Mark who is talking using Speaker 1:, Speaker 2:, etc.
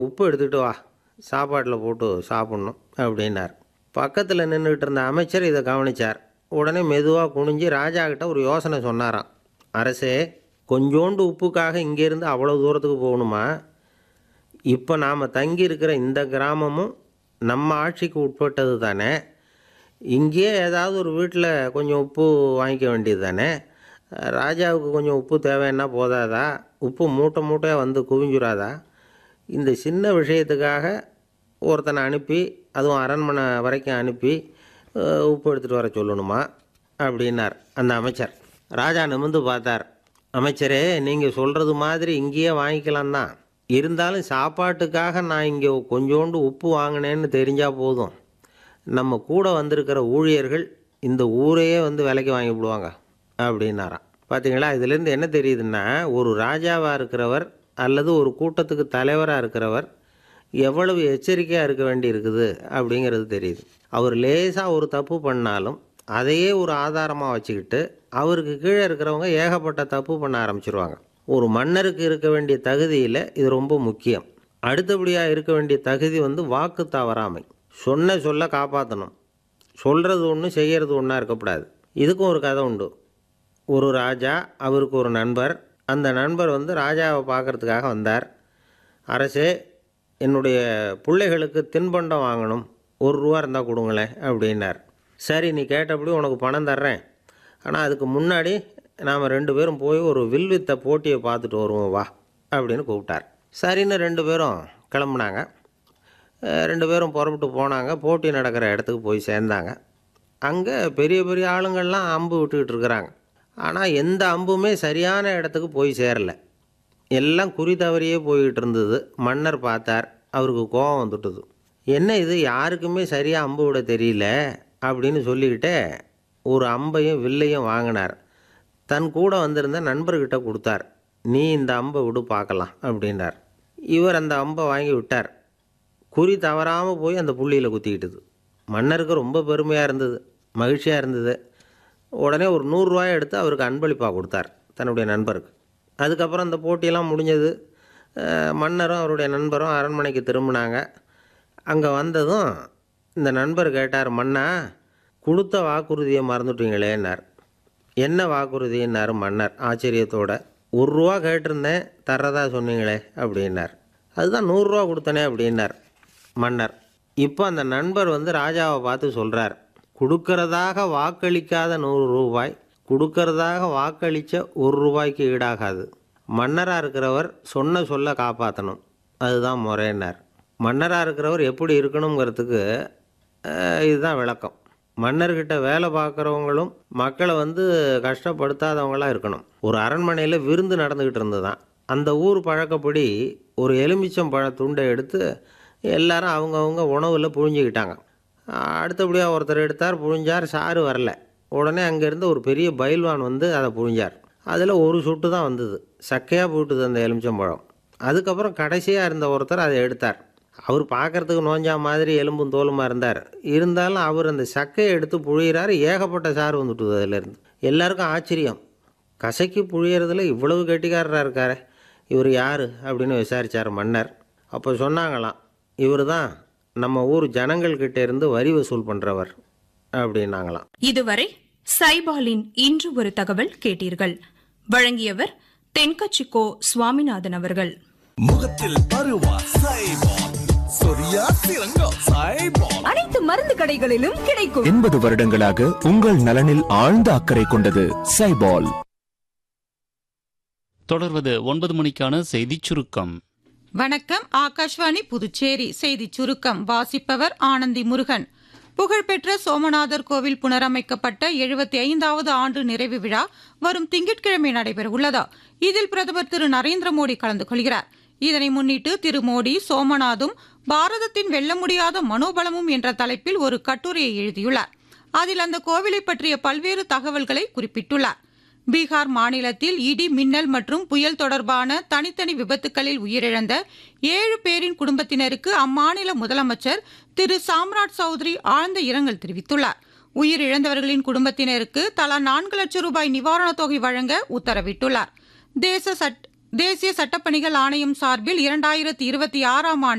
Speaker 1: உப்பு எடுத்துகிட்டு வா, சாப்பாட்டில் போட்டு சாப்பிட்ணும் அப்படின்னார். பக்கத்தில் நின்றுக்கிட்டு இருந்த அமைச்சர் இதை கவனித்தார். உடனே மெதுவாக குனிஞ்சு ராஜா கிட்ட ஒரு யோசனை சொன்னாராம். அரசே, கொஞ்சோண்டு உப்புக்காக இங்கேருந்து அவ்வளோ தூரத்துக்கு போகணுமா? இப்போ நாம் தங்கி இருக்கிற இந்த கிராமமும் நம்ம ஆட்சிக்கு உட்பட்டது தானே. இங்கேயே ஏதாவது ஒரு வீட்டில் கொஞ்சம் உப்பு வாங்கிக்க வேண்டியது தானே. ராஜாவுக்கு கொஞ்சம் உப்பு தேவைன்னா போதாதா? உப்பு மூட்டை மூட்டையாக வந்து குவிஞ்சுராதா? இந்த சின்ன விஷயத்துக்காக ஒருத்தனை அனுப்பி, அதுவும் அரண்மனை வரைக்கும் அனுப்பி உப்பு எடுத்துகிட்டு வர சொல்லணுமா அப்படின்னார் அந்த அமைச்சர். ராஜா நிமிர்ந்து பார்த்தார். அமைச்சரே, நீங்கள் சொல்கிறது மாதிரி இங்கேயே வாங்கிக்கலாம் தான். இருந்தாலும் சாப்பாட்டுக்காக நான் இங்கே கொஞ்சோண்டு உப்பு வாங்கினேன்னு தெரிஞ்சால் போதும். நம்ம கூட வந்திருக்கிற ஊழியர்கள் இந்த ஊரையே வந்து விலைக்கு வாங்கி விடுவாங்க அப்படின்னாராம். பார்த்தீங்களா, இதுலேருந்து என்ன தெரியுதுன்னா, ஒரு ராஜாவாக இருக்கிறவர் அல்லது ஒரு கூட்டத்துக்கு தலைவராக இருக்கிறவர் எவ்வளவு எச்சரிக்கையாக இருக்க வேண்டி இருக்குது அப்படிங்கிறது தெரியுது. அவர் லேசாக ஒரு தப்பு பண்ணாலும் அதையே ஒரு ஆதாரமாக வச்சுக்கிட்டு அவருக்கு கீழே இருக்கிறவங்க ஏகப்பட்ட தப்பு பண்ண ஆரம்பிச்சிருவாங்க. ஒரு மன்னருக்கு இருக்க வேண்டிய தகுதியில் இது ரொம்ப முக்கியம். அடுத்தபடியாக இருக்க வேண்டிய தகுதி வந்து வாக்கு தவறாமை. சொன்ன சொல்ல காப்பாற்றணும். சொல்கிறது ஒன்று, செய்கிறது ஒன்றா இருக்கக்கூடாது. இதுக்கும் ஒரு கதை உண்டு. ஒரு ராஜா, அவருக்கு ஒரு நண்பர். அந்த நண்பர் வந்து ராஜாவை பார்க்குறதுக்காக வந்தார். அரசே, என்னுடைய பிள்ளைகளுக்கு தின்பண்டம் வாங்கணும், ₹1 இருந்தால் கொடுங்களேன் அப்படின்னார். சரி, நீ கேட்டபடி உனக்கு பணம் தர்றேன். ஆனால் அதுக்கு முன்னாடி நாம் 2 பேரும் போய் ஒரு வில்வித்த போட்டியை பார்த்துட்டு வருவோம் வா அப்படின்னு கூப்பிட்டார். சரின்னு 2 பேரும் கிளம்புனாங்க. 2 பேரும் புறப்பட்டு போனாங்க. போட்டி நடக்கிற இடத்துக்கு போய் சேர்ந்தாங்க. அங்கே பெரிய பெரிய ஆளுங்கள்லாம் அம்பு விட்டுக்கிட்டு இருக்கிறாங்க. ஆனால் எந்த அம்புமே சரியான இடத்துக்கு போய் சேரலை. எல்லாம் குறி தவறியே போய்கிட்டு இருந்தது. மன்னர் பார்த்தார். அவருக்கு கோபம் வந்துட்டுது. என்ன இது, யாருக்குமே சரியாக அம்பு விட தெரியல அப்படின்னு சொல்லிக்கிட்டே ஒரு அம்பையும் வில்லையும் வாங்கினார். தன் கூட வந்திருந்த நண்பர்கிட்ட கொடுத்தார். நீ இந்த அம்பை விடு பார்க்கலாம் அப்படின்னார். இவர் அந்த அம்பை வாங்கி விட்டார். குறி தவறாமல் போய் அந்த புள்ளியில் குத்திக்கிட்டுது. மன்னருக்கு ரொம்ப பெருமையாக இருந்தது, மகிழ்ச்சியாக இருந்தது. உடனே ஒரு ₹100 எடுத்து அவருக்கு அன்பளிப்பாக கொடுத்தார், தன்னுடைய நண்பருக்கு. அதுக்கப்புறம் அந்த போட்டியெல்லாம் முடிஞ்சது. மன்னரும் அவருடைய நண்பரும் அரண்மனைக்கு திரும்பினாங்க. அங்கே வந்ததும் இந்த நண்பர் கேட்டார், மன்னா, கொடுத்த வாக்குறுதியை மறந்துட்டீங்களேன்னார். என்ன வாக்குறுதின்னார் மன்னர் ஆச்சரியத்தோட. ₹1 கேட்டிருந்தேன், தர்றதா சொன்னீங்களே அப்படின்னார். அதுதான் ₹100 கொடுத்தனே அப்படின்னார் மன்னர். இப்போ அந்த நண்பர் வந்து ராஜாவை பார்த்து சொல்கிறார், கொடுக்கறதாக வாக்களிக்காத ₹100 கொடுக்கறதாக வாக்களித்த ₹1 ஈடாகாது. மன்னராக இருக்கிறவர் சொன்ன சொல்ல காப்பாற்றணும், அதுதான் முறையினார். மன்னராக இருக்கிறவர் எப்படி இருக்கணுங்கிறதுக்கு இதுதான் விளக்கம். மன்னர்கிட்ட வேலை பார்க்குறவங்களும் மக்களை வந்து கஷ்டப்படுத்தாதவங்களாக இருக்கணும். ஒரு அரண்மனையில் விருந்து நடந்துக்கிட்டு இருந்தது தான். அந்த ஊர் பழக்கப்படி ஒரு எலுமிச்சம் பழ துண்டை எடுத்து எல்லாரும் அவங்கவுங்க உணவில் புழிஞ்சிக்கிட்டாங்க. அடுத்தபடியாக ஒருத்தர் எடுத்தார், புழிஞ்சார், சாறு வரல. உடனே அங்கேருந்து ஒரு பெரிய பயில்வான் வந்து அதை புழிஞ்சார். அதில் ஒரு சொட்டு தான் வந்தது. சக்கையாக போட்டுது அந்த எலுமிச்சம்பழம். அதுக்கப்புறம் கடைசியாக இருந்த ஒருத்தர் அதை எடுத்தார். அவர் பார்க்குறதுக்கு நோஞ்சா மாதிரி எலும்பும் தோலுமாக இருந்தார். இருந்தாலும் அவர் அந்த சக்கையை எடுத்து புழியிறாரு. ஏகப்பட்ட சாறு வந்துட்டுது அதிலேருந்து. எல்லாருக்கும் ஆச்சரியம். கசக்கி புழியறதுல இவ்வளவு கெட்டிக்காரராக இருக்காரு, இவர் யார் அப்படின்னு விசாரித்தார் மன்னர். அப்போ சொன்னாங்களாம், இவர் தான் நம்ம ஊர் ஜனங்கள்கிட்ட இருந்து வரி வசூல் பண்ணுறவர் அப்படின்னாங்களாம்.
Speaker 2: இதுவரை சைபாலின் இன்று ஒரு தகவல் கேட்டீர்கள். வழங்கியவர் தென்கச்சிக்கோ சுவாமிநாதன் அவர்கள்.
Speaker 3: முகத்தில் பருவா சைபால், சொரியா சிறங்கம் சைபால்.
Speaker 4: அனைத்து மருந்து கடைகளிலும் கிடைக்கும்.
Speaker 5: 80 வருடங்களாக உங்கள் நலனில் ஆழ்ந்த அக்கறை கொண்டது சைபால்.
Speaker 6: தொடர்வது 9 மணிக்கான செய்திச் சுருக்கம்.
Speaker 7: வணக்கம். ஆகாஷ்வாணி புதுச்சேரி செய்திச் சுருக்கம் வாசிப்பவர் ஆனந்தி முருகன். புகழ்பெற்ற சோமநாதர் கோவில் புனரமைக்கப்பட்ட 75வது ஆண்டு நிறைவு விழா வரும் திங்கட்கிழமை நடைபெறவுள்ளது. இதில் பிரதமர் திரு நரேந்திர மோடி கலந்து கொள்கிறார். இதனை முன்னிட்டு திரு மோடி சோமநாதும் பாரதத்தின் வெல்ல முடியாத மனோபலமும் என்ற தலைப்பில் ஒரு கட்டுரையை எழுதியுள்ளார். அதில் அந்த கோவிலை பற்றிய பல்வேறு தகவல்களை குறிப்பிட்டுள்ளார். பீகார் மாநிலத்தில் இடி, மின்னல் மற்றும் புயல் தொடர்பான தனித்தனி விபத்துகளில் உயிரிழந்த 7 பேரின் குடும்பத்தினருக்கு அம்மாநில முதலமைச்சர் திரு சாம்ராட் சௌத்ரி ஆழ்ந்த இரங்கல் தெரிவித்துள்ளார். உயிரிழந்தவர்களின் குடும்பத்தினருக்கு தலா 4 லட்சம் ரூபாய் நிவாரணத் தொகை வழங்க உத்தரவிட்டுள்ளார். தேசிய சட்டப்பணிகள் ஆணையம் சார்பில் 2026ஆம் ஆண்டு